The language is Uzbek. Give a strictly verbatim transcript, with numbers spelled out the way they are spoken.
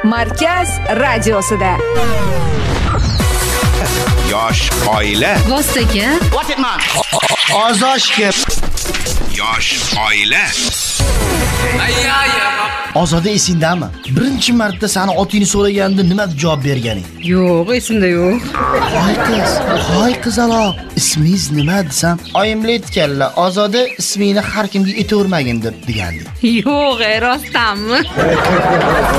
Markaz radiosida. Yosh oila. Vostaga. What it man? Ozoshga. Yosh oila. Ozoda esingdami? Birinchi marta seni otingni so'raganda nima javob berganing? Yo'q, esimda yo'q. Voy qiz, voy qizaloq, ismingiz nima desam, oyimli aytganlar, Ozoda ismingni har kimga aytavermagin deb degandi. Yo'q, rostdanmi?